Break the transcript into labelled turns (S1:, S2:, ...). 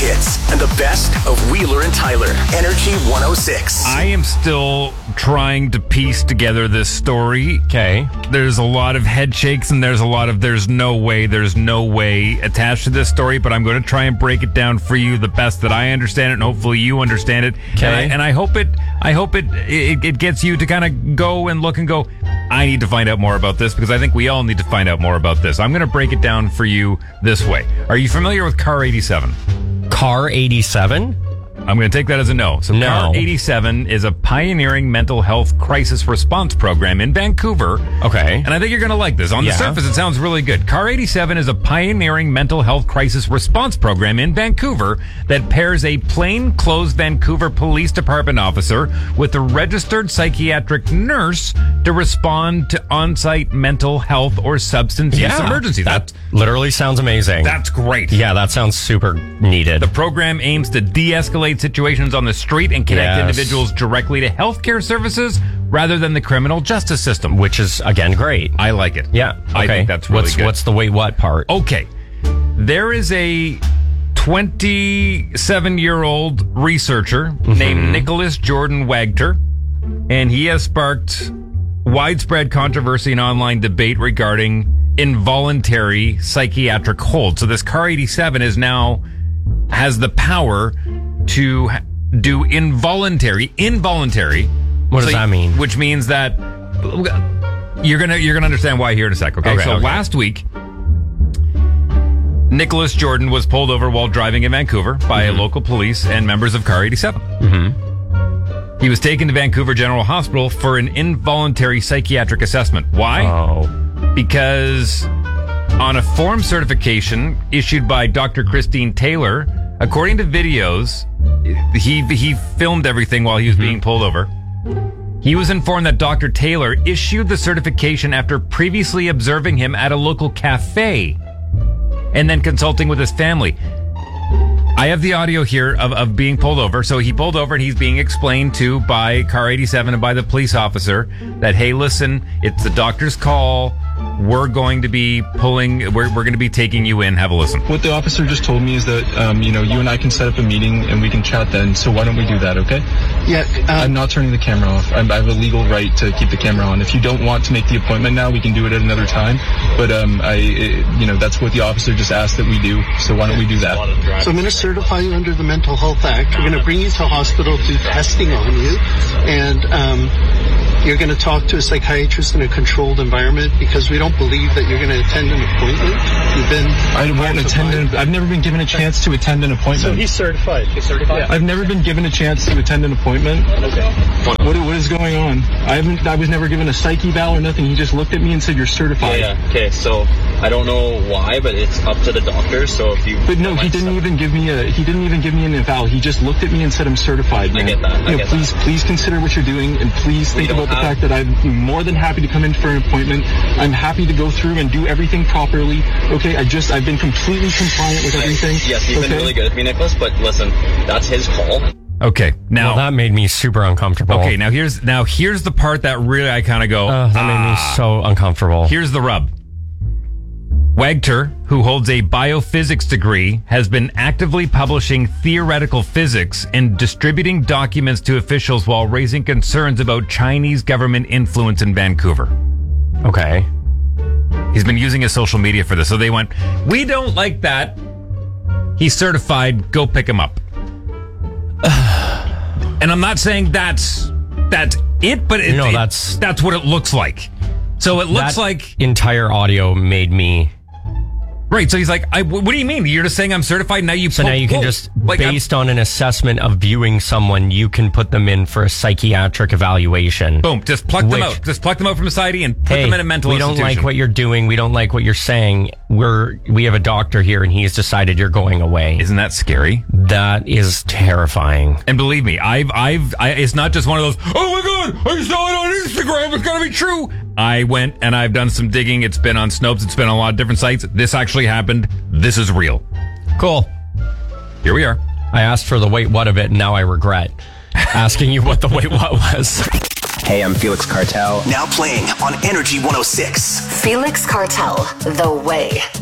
S1: hits and the best of Wheeler and Tyler. Energy 106.
S2: I am still trying to piece together this story.
S3: Okay.
S2: There's a lot of head shakes and there's a lot of there's no way attached to this story, but I'm going to try and break it down for you the best that I understand it, and hopefully you understand it.
S3: Okay.
S2: And I hope it gets you to kind of go and look and go, I need to find out more about this, because I think we all need to find out more about this. I'm going to break it down for you this way. Are you familiar with Car 87?
S3: Car 87?
S2: I'm going to take that as a no. So
S3: No.
S2: Car 87 is a pioneering mental health crisis response program in Vancouver.
S3: Okay.
S2: And I think you're going to like this. On the
S3: Yeah.
S2: surface, it sounds really good. Car 87 is a pioneering mental health crisis response program in Vancouver that pairs a plainclothes Vancouver Police Department officer with a registered psychiatric nurse to respond to on-site mental health or substance use emergencies.
S3: That literally sounds amazing.
S2: That's great.
S3: Yeah, that sounds super needed.
S2: The program aims to de-escalate situations on the street and connect
S3: Yes.
S2: individuals directly to healthcare services rather than the criminal justice system.
S3: Which is, again, great.
S2: I like it.
S3: Yeah.
S2: I
S3: Okay.
S2: think that's really good.
S3: What's the wait what part?
S2: Okay. There is a 27-year-old researcher named Nicholas Jordan Wagter, and he has sparked widespread controversy and online debate regarding involuntary psychiatric hold. So this Car 87 has the power to do involuntary.
S3: What does that mean?
S2: Which means that you're gonna understand why here in a sec. Okay.
S3: Okay, okay.
S2: Last week, Nicholas Jordan was pulled over while driving in Vancouver by local police and members of Car 87. He was taken to Vancouver General Hospital for an involuntary psychiatric assessment. Why?
S3: Oh.
S2: Because on a form certification issued by Dr. Christine Taylor, according to videos, he filmed everything while he was being pulled over. He was informed that Dr. Taylor issued the certification after previously observing him at a local cafe and then consulting with his family. I have the audio here of being pulled over. So he pulled over and he's being explained to by Car 87 and by the police officer that, hey, listen, it's the doctor's call. We're going to be we're going to be taking you in. Have a listen.
S4: What the officer just told me is that, you and I can set up a meeting and we can chat then. So why don't we do that, okay?
S5: Yeah.
S4: I'm not turning the camera off. I have a legal right to keep the camera on. If you don't want to make the appointment now, we can do it at another time. But, that's what the officer just asked that we do. So why don't we do that?
S5: So I'm going to certify you under the Mental Health Act. We're going to bring you to hospital, do testing on you, and you're going to talk to a psychiatrist in a controlled environment because we don't believe that you're going to attend an appointment.
S4: I've never been given a chance to attend an appointment.
S5: So he's certified.
S4: Yeah. I've never been given a chance to attend an appointment.
S5: Okay.
S4: What is going on? I was never given a psych eval or nothing. He just looked at me and said, "You're certified."
S6: Yeah. Okay. So I don't know why, but it's up to the doctor. So if you.
S4: But no, he didn't even give me an eval. He just looked at me and said, "I'm certified, man."
S6: I get that.
S4: Please consider what you're doing, and please think about the fact that I'm more than happy to come in for an appointment. I'm happy to go through and do everything properly. Okay, I've been completely compliant with everything.
S6: Yes, you've been really good with me, Nicholas. But listen, that's his call.
S2: Okay, now
S3: Well, that made me super uncomfortable.
S2: okay, now here's the part that really I kind of go.
S3: That made me so uncomfortable.
S2: Here's the rub. Wagter, who holds a biophysics degree, has been actively publishing theoretical physics and distributing documents to officials while raising concerns about Chinese government influence in Vancouver.
S3: Okay.
S2: He's been using his social media for this. So they went, we don't like that. He's certified. Go pick him up. And I'm not saying that's it, but that's what it looks like. So it looks like
S3: entire audio made me.
S2: Right, so he's like, what do you mean? You're just saying I'm certified? Now you
S3: can just, based on an assessment of viewing someone, you can put them in for a psychiatric evaluation.
S2: Boom, just pluck them out. Just pluck them out from society and put them in a mental institution.
S3: We don't like what you're doing. We don't like what you're saying. We have a doctor here and he's decided you're going away.
S2: Isn't that scary?
S3: That is terrifying.
S2: And believe me, it's not just one of those, oh my God, I saw it on Instagram. It's gotta be true. I went and I've done some digging. It's been on Snopes. It's been on a lot of different sites. This actually happened. This is real.
S3: Cool.
S2: Here we are.
S3: I asked for the wait what of it, and now I regret asking you what the wait what was.
S1: Hey, I'm Felix Cartel. Now playing on Energy 106.
S7: Felix Cartel, The Way.